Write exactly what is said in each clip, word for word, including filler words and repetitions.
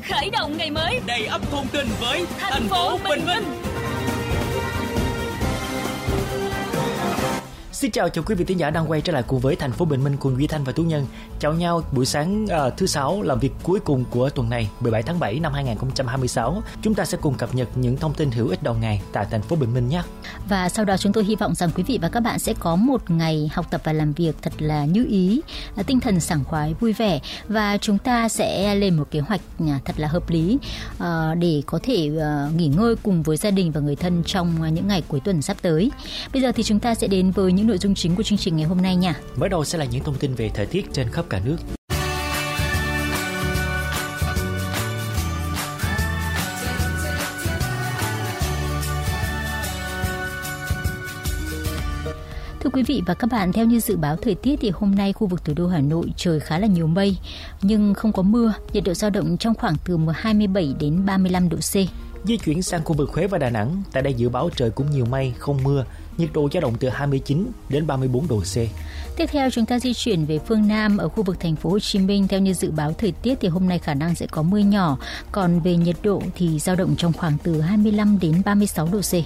khởi động ngày mới đầy ắp thông tin với thành, thành phố Bình Minh. Minh. Xin chào chào quý vị thính giả đang quay trở lại cùng với thành phố Bình Minh cùng Duy Thanh và Tú Nhân. Chào nhau buổi sáng uh, thứ sáu làm việc cuối cùng của tuần này, mười bảy tháng bảy năm hai không hai sáu. Chúng ta sẽ cùng cập nhật những thông tin hữu ích đầu ngày tại thành phố Bình Minh nhé. Và sau đó chúng tôi hy vọng rằng quý vị và các bạn sẽ có một ngày học tập và làm việc thật là như ý, tinh thần sảng khoái, vui vẻ, và chúng ta sẽ lên một kế hoạch thật là hợp lý uh, để có thể uh, nghỉ ngơi cùng với gia đình và người thân trong những ngày cuối tuần sắp tới. Bây giờ thì chúng ta sẽ đến với những nội dung chính của chương trình ngày hôm nay nha. Mở đầu sẽ là những thông tin về thời tiết trên khắp cả nước. Thưa quý vị và các bạn, theo như dự báo thời tiết thì hôm nay khu vực thủ đô Hà Nội trời khá là nhiều mây nhưng không có mưa, nhiệt độ dao động trong khoảng từ hai mươi bảy đến ba mươi lăm độ C. Di chuyển sang khu vực Huế và Đà Nẵng, tại đây dự báo trời cũng nhiều mây, không mưa, nhiệt độ dao động từ hai mươi chín đến ba mươi bốn độ C. Tiếp theo chúng ta di chuyển về phương Nam, ở khu vực thành phố Hồ Chí Minh, theo như dự báo thời tiết thì hôm nay khả năng sẽ có mưa nhỏ, còn về nhiệt độ thì dao động trong khoảng từ hai mươi lăm đến ba mươi sáu độ C.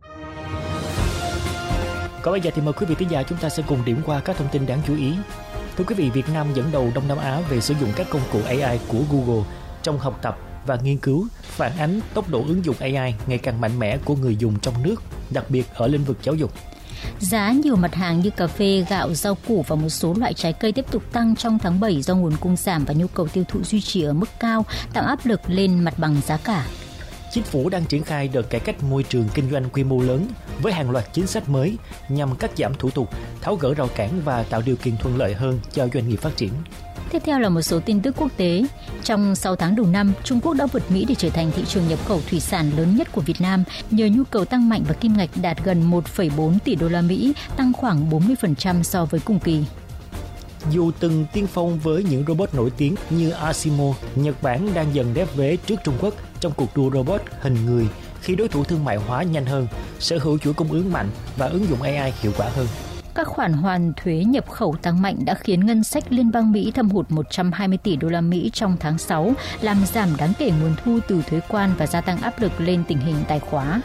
Còn bây giờ thì mời quý vị thính giả chúng ta sẽ cùng điểm qua các thông tin đáng chú ý. Thưa quý vị, Việt Nam dẫn đầu Đông Nam Á về sử dụng các công cụ a i của Google trong học tập và nghiên cứu, phản ánh tốc độ ứng dụng a i ngày càng mạnh mẽ của người dùng trong nước, đặc biệt ở lĩnh vực giáo dục. Giá nhiều mặt hàng như cà phê, gạo, rau củ và một số loại trái cây tiếp tục tăng trong tháng bảy do nguồn cung giảm và nhu cầu tiêu thụ duy trì ở mức cao, tạo áp lực lên mặt bằng giá cả. Chính phủ đang triển khai đợt cải cách môi trường kinh doanh quy mô lớn với hàng loạt chính sách mới nhằm cắt giảm thủ tục, tháo gỡ rào cản và tạo điều kiện thuận lợi hơn cho doanh nghiệp phát triển. Tiếp theo là một số tin tức quốc tế. Trong sáu tháng đầu năm, Trung Quốc đã vượt Mỹ để trở thành thị trường nhập khẩu thủy sản lớn nhất của Việt Nam nhờ nhu cầu tăng mạnh và kim ngạch đạt gần một phẩy bốn tỷ đô la Mỹ, tăng khoảng bốn mươi phần trăm so với cùng kỳ. Dù từng tiên phong với những robot nổi tiếng như Asimo, Nhật Bản đang dần đép vế trước Trung Quốc trong cuộc đua robot hình người khi đối thủ thương mại hóa nhanh hơn, sở hữu chuỗi cung ứng mạnh và ứng dụng a i hiệu quả hơn. Các khoản hoàn thuế nhập khẩu tăng mạnh đã khiến ngân sách liên bang Mỹ thâm hụt một trăm hai mươi tỷ đô la Mỹ trong tháng sáu, làm giảm đáng kể nguồn thu từ thuế quan và gia tăng áp lực lên tình hình tài khóa.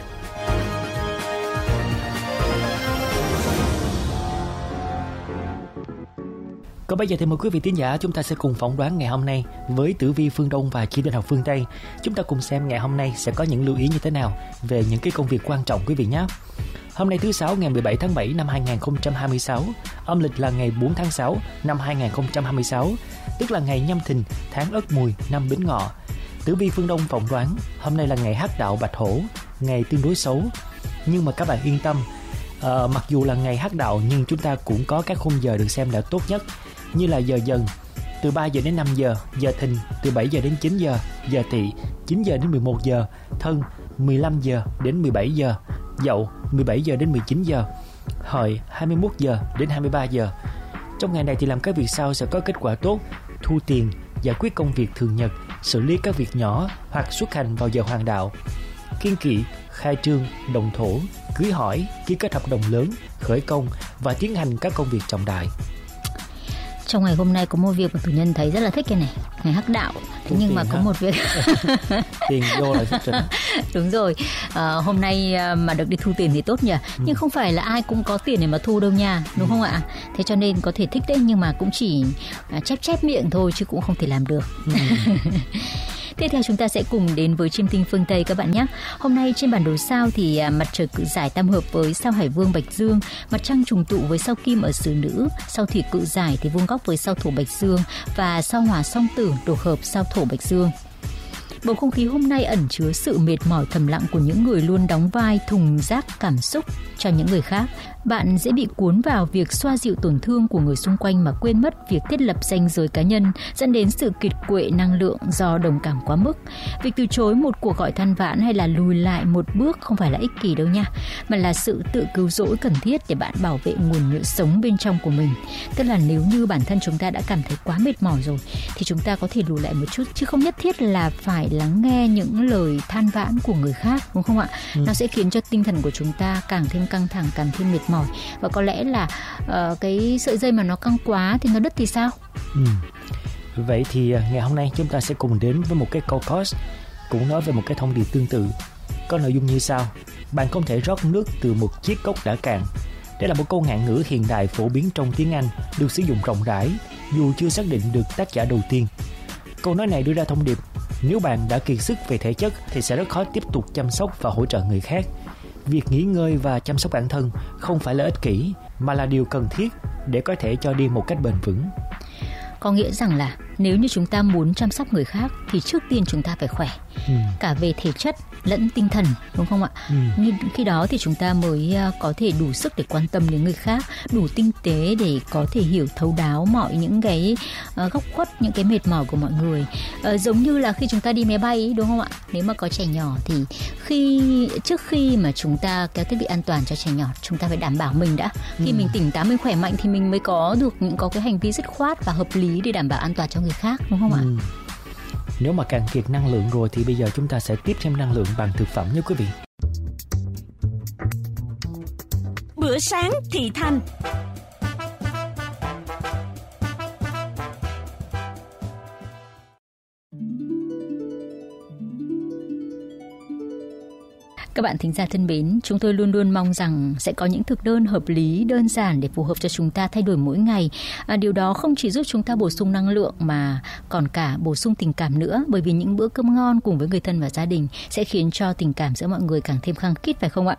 Còn bây giờ thì mời quý vị thính giả chúng ta sẽ cùng phỏng đoán ngày hôm nay với tử vi phương Đông và chỉ định học phương Tây. Chúng ta cùng xem ngày hôm nay sẽ có những lưu ý như thế nào về những cái công việc quan trọng quý vị nhé. Hôm nay thứ sáu ngày mười bảy tháng bảy năm hai không hai sáu, âm lịch là ngày bốn tháng sáu năm hai không hai sáu, tức là ngày Nhâm Thìn, tháng Ất Mùi, năm Bính Ngọ. Tử vi phương Đông phỏng đoán hôm nay là ngày hắc đạo Bạch Hổ, ngày tương đối xấu. Nhưng mà các bạn yên tâm, à, mặc dù là ngày hắc đạo nhưng chúng ta cũng có các khung giờ được xem là tốt nhất, như là giờ Dần từ ba giờ đến năm giờ, giờ Thìn từ bảy giờ đến chín giờ, giờ Tỵ chín giờ đến mười một giờ, Thân mười lăm giờ đến mười bảy giờ, Dậu mười bảy giờ đến mười chín giờ, Hợi hai mươi mốt giờ đến hai mươi ba giờ. Trong ngày này thì làm các việc sau sẽ có kết quả tốt: thu tiền, giải quyết công việc thường nhật, xử lý các việc nhỏ hoặc xuất hành vào giờ hoàng đạo. Kiên kỵ, khai trương, động thổ, cưới hỏi, ký kết hợp đồng lớn, khởi công và tiến hành các công việc trọng đại. Trong ngày hôm nay có một việc mà chủ nhân thấy rất là thích cái này, ngày hắc đạo. Thế nhưng mà có ha. một việc tiền vô là thích rồi. Đúng rồi, à, hôm nay mà được đi thu tiền thì tốt nhỉ. Ừ. Nhưng không phải là ai cũng có tiền để mà thu đâu nha, đúng ừ. không ạ? Thế cho nên có thể thích đấy nhưng mà cũng chỉ chép chép miệng thôi chứ cũng không thể làm được. Ừ. Tiếp theo chúng ta sẽ cùng đến với chiêm tinh phương Tây các bạn nhé. Hôm nay trên bản đồ sao thì mặt trời cự giải tam hợp với sao Hải Vương Bạch Dương, mặt trăng trùng tụ với sao Kim ở Xử Nữ, sao Thủy cự giải thì vuông góc với sao Thổ Bạch Dương và sao Hỏa song tử đổ hợp sao Thổ Bạch Dương. Bầu không khí hôm nay ẩn chứa sự mệt mỏi thầm lặng của những người luôn đóng vai thùng rác cảm xúc cho những người khác. Bạn dễ bị cuốn vào việc xoa dịu tổn thương của người xung quanh mà quên mất việc thiết lập ranh giới cá nhân, dẫn đến sự kiệt quệ năng lượng do đồng cảm quá mức. Việc từ chối một cuộc gọi than vãn hay là lùi lại một bước không phải là ích kỷ đâu nha, mà là sự tự cứu rỗi cần thiết để bạn bảo vệ nguồn nhựa sống bên trong của mình. Tức là nếu như bản thân chúng ta đã cảm thấy quá mệt mỏi rồi thì chúng ta có thể lùi lại một chút, chứ không nhất thiết là phải lắng nghe những lời than vãn của người khác, đúng không ạ? Ừ. Nó sẽ khiến cho tinh thần của chúng ta càng thêm căng thẳng, càng thêm mệt mỏi. Và có lẽ là uh, cái sợi dây mà nó căng quá thì nó đứt thì sao? Ừ. Vậy thì ngày hôm nay chúng ta sẽ cùng đến với một cái câu course cũng nói về một cái thông điệp tương tự. Có nội dung như sau: bạn không thể rót nước từ một chiếc cốc đã cạn. Đây là một câu ngạn ngữ hiện đại phổ biến trong tiếng Anh, được sử dụng rộng rãi dù chưa xác định được tác giả đầu tiên. Câu nói này đưa ra thông điệp: nếu bạn đã kiệt sức về thể chất thì sẽ rất khó tiếp tục chăm sóc và hỗ trợ người khác. Việc nghỉ ngơi và chăm sóc bản thân không phải là ích kỷ, mà là điều cần thiết để có thể cho đi một cách bền vững. Có nghĩa rằng là nếu như chúng ta muốn chăm sóc người khác thì trước tiên chúng ta phải khỏe, ừ. cả về thể chất lẫn tinh thần, đúng không ạ? Ừ. Như khi đó thì chúng ta mới có thể đủ sức để quan tâm đến người khác, đủ tinh tế để có thể hiểu thấu đáo mọi những cái uh, góc khuất, những cái mệt mỏi của mọi người. Uh, giống như là khi chúng ta đi máy bay, đúng không ạ? Nếu mà có trẻ nhỏ thì khi trước khi mà chúng ta kéo thiết bị an toàn cho trẻ nhỏ, chúng ta phải đảm bảo mình đã. Khi ừ. mình tỉnh táo, mình khỏe mạnh thì mình mới có được những có cái hành vi dứt khoát và hợp lý để đảm bảo an toàn cho người khác, đúng không ạ? Ừ. Nếu mà cạn kiệt năng lượng rồi thì bây giờ chúng ta sẽ tiếp thêm năng lượng bằng thực phẩm nhé quý vị. Bữa sáng thị thành. Các bạn thính giả thân mến, chúng tôi luôn luôn mong rằng sẽ có những thực đơn hợp lý, đơn giản để phù hợp cho chúng ta thay đổi mỗi ngày. À, điều đó không chỉ giúp chúng ta bổ sung năng lượng mà còn cả bổ sung tình cảm nữa, bởi vì những bữa cơm ngon cùng với người thân và gia đình sẽ khiến cho tình cảm giữa mọi người càng thêm khăng khít, phải không ạ?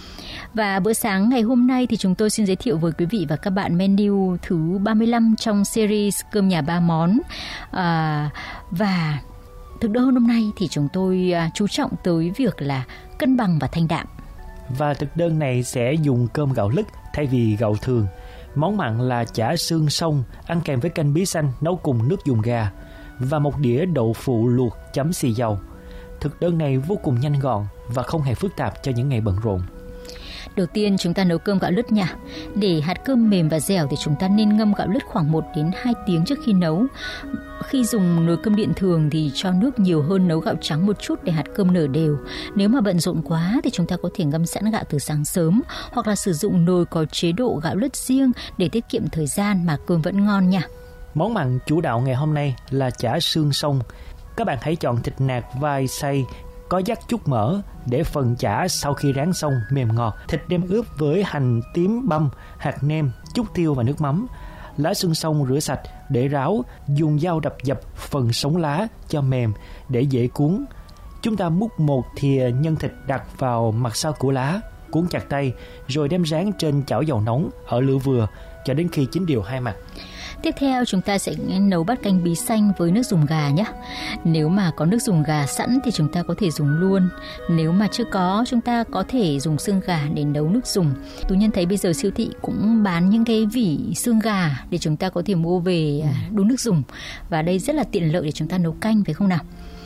Và bữa sáng ngày hôm nay thì chúng tôi xin giới thiệu với quý vị và các bạn menu thứ ba mươi lăm trong series Cơm nhà ba món. À, và thực đơn hôm nay thì chúng tôi chú trọng tới việc là cân bằng và thanh đạm. Và thực đơn này sẽ dùng cơm gạo lứt thay vì gạo thường. Món mặn là chả xương sông ăn kèm với canh bí xanh nấu cùng nước dùng gà và một đĩa đậu phụ luộc chấm xì dầu. Thực đơn này vô cùng nhanh gọn và không hề phức tạp cho những ngày bận rộn. Đầu tiên chúng ta nấu cơm gạo lứt nha. Để hạt cơm mềm và dẻo thì chúng ta nên ngâm gạo lứt khoảng một đến hai tiếng trước khi nấu. Khi dùng nồi cơm điện thường thì cho nước nhiều hơn nấu gạo trắng một chút để hạt cơm nở đều. Nếu mà bận rộn quá thì chúng ta có thể ngâm sẵn gạo từ sáng sớm, hoặc là sử dụng nồi có chế độ gạo lứt riêng để tiết kiệm thời gian mà cơm vẫn ngon nha. Món mặn chủ đạo ngày hôm nay là chả xương sông. Các bạn hãy chọn thịt nạc vai xay có dắt chút mỡ để phần chả sau khi rán xong mềm ngọt. Thịt đem ướp với hành tím băm, hạt nêm, chút tiêu và nước mắm. Lá xương sông rửa sạch để ráo, dùng dao đập dập phần sống lá cho mềm để dễ cuốn. Chúng ta múc một thìa nhân thịt đặt vào mặt sau của lá, cuốn chặt tay rồi đem rán trên chảo dầu nóng ở lửa vừa cho đến khi chín đều hai mặt. Tiếp theo chúng ta sẽ nấu bát canh bí xanh với nước dùng gà nhé. Nếu mà có nước dùng gà sẵn thì chúng ta có thể dùng luôn. Nếu mà chưa có, chúng ta có thể dùng xương gà để nấu nước dùng. Tú Nhân thấy bây giờ siêu thị cũng bán những cái vỉ xương gà để chúng ta có thể mua về đun nước dùng. Và đây rất là tiện lợi để chúng ta nấu canh, phải không nào?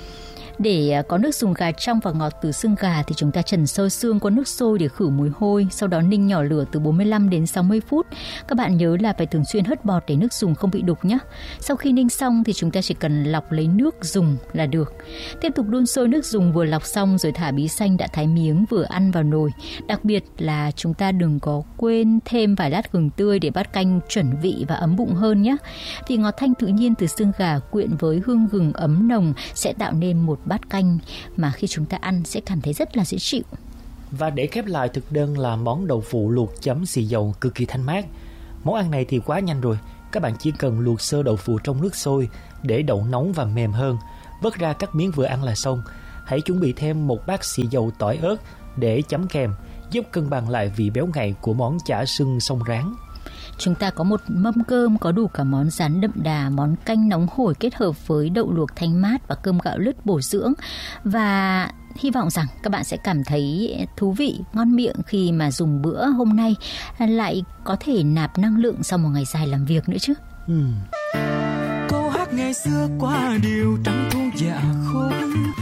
Để có nước dùng gà trong và ngọt từ xương gà thì chúng ta trần sơ xương qua nước sôi để khử mùi hôi, sau đó ninh nhỏ lửa từ bốn mươi lăm đến sáu mươi phút. Các bạn nhớ là phải thường xuyên hớt bọt để nước dùng không bị đục nhé. Sau khi ninh xong thì chúng ta chỉ cần lọc lấy nước dùng là được. Tiếp tục đun sôi nước dùng vừa lọc xong rồi thả bí xanh đã thái miếng vừa ăn vào nồi. Đặc biệt là chúng ta đừng có quên thêm vài lát gừng tươi để bát canh chuẩn vị và ấm bụng hơn nhé. Vị ngọt thanh tự nhiên từ xương gà quyện với hương gừng ấm nồng sẽ tạo nên một bát canh mà khi chúng ta ăn sẽ cảm thấy rất là dễ chịu. Và để khép lại thực đơn là món đậu phụ luộc chấm xì dầu cực kỳ thanh mát. Món ăn này thì quá nhanh rồi. Các bạn chỉ cần luộc sơ đậu phụ trong nước sôi để đậu nóng và mềm hơn, vớt ra cắt miếng vừa ăn là xong. Hãy chuẩn bị thêm một bát xì dầu tỏi ớt để chấm kèm, giúp cân bằng lại vị béo ngậy của món chả xương sông rán. Chúng ta có một mâm cơm có đủ cả món rán đậm đà, món canh nóng hổi kết hợp với đậu luộc thanh mát và cơm gạo lứt bổ dưỡng. Và hy vọng rằng các bạn sẽ cảm thấy thú vị, ngon miệng khi mà dùng bữa hôm nay, lại có thể nạp năng lượng sau một ngày dài làm việc nữa chứ. Ừ. Câu hát ngày xưa qua điều trắng thu dạ khô,